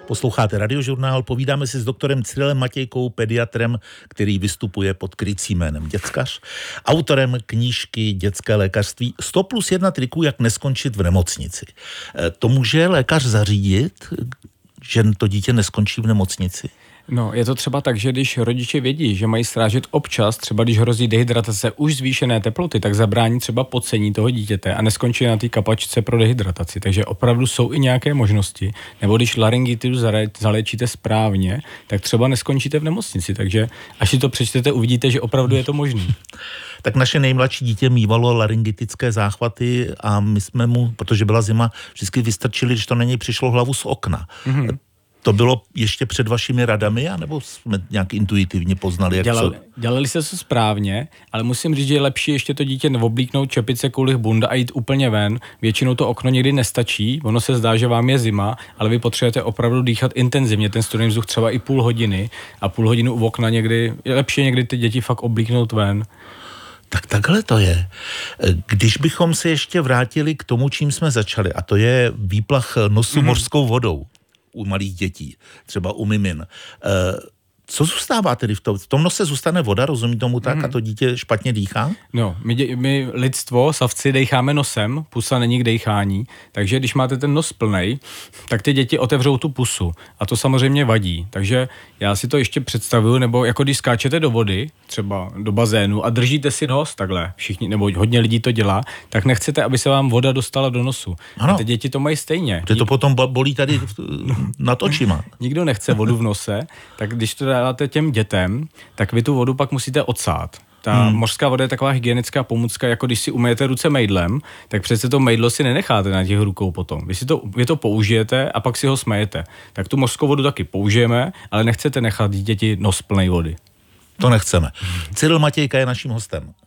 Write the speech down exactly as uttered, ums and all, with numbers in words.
Posloucháte Radiožurnál, povídáme si s doktorem Cyrilem Matějkou, pediatrem, který vystupuje pod krycím jménem Děckař, autorem knížky Dětské lékařství sto plus jedna triků, jak neskončit v nemocnici. To může lékař zařídit, že to dítě neskončí v nemocnici? No, je to třeba tak, že když rodiče vědí, že mají strážit občas, třeba když hrozí dehydratace už zvýšené teploty, tak zabrání třeba pocení toho dítěte a neskončí na té kapačce pro dehydrataci. Takže opravdu jsou i nějaké možnosti. Nebo když laryngitidu zaléčíte správně, tak třeba neskončíte v nemocnici. Takže až si to přečtete, uvidíte, že opravdu je to možné. Tak naše nejmladší dítě mívalo laryngitické záchvaty a my jsme mu, protože byla zima, vždycky vystrčili, když to na něj přišlo, hlavu z okna. Mm-hmm. To bylo ještě před vašimi radami, anebo jsme nějak intuitivně poznali, jak Dělali, co? Dělali se to správně, ale musím říct, že je lepší ještě to dítě neoblíknout čepice, kulich, bunda a jít úplně ven. Většinou to okno někdy nestačí, ono se zdá, že vám je zima, ale vy potřebujete opravdu dýchat intenzivně, ten studený vzduch třeba i půl hodiny a půl hodinu u okna někdy, je lepší někdy ty děti fakt oblíknout ven. Tak takhle to je. Když bychom se ještě vrátili k tomu, čím jsme začali, a to je výplach nosu mm-hmm. mořskou vodou u malých dětí, třeba u mimin. Co zůstává tedy v tom? V tom nose zůstane voda, rozumí tomu tak, mm. a to dítě špatně dýchá? No, my, dě, my lidstvo, savci, dejcháme nosem, pusa není k dejchání, takže když máte ten nos plnej, tak ty děti otevřou tu pusu a to samozřejmě vadí. Takže já si to ještě představuju, nebo jako když skáčete do vody, třeba do bazénu a držíte si nos takhle, všichni, nebo hodně lidí to dělá, tak nechcete, aby se vám voda dostala do nosu. Ano. A ty děti to mají stejně. Protože to potom bolí tady nad očima. Nikdo nechce vodu v nose, tak když to dáte těm dětem, tak vy tu vodu pak musíte odsát. Ta hmm. mořská voda je taková hygienická pomůcka, jako když si umyjete ruce mejdlem, tak přece to mejdlo si nenecháte na těch rukou potom. Vy, si to, vy to použijete a pak si ho smejete. Tak tu mořskou vodu taky použijeme, ale nechcete nechat děti nos plnej vody. To nechceme. Cyril Matějka je naším hostem.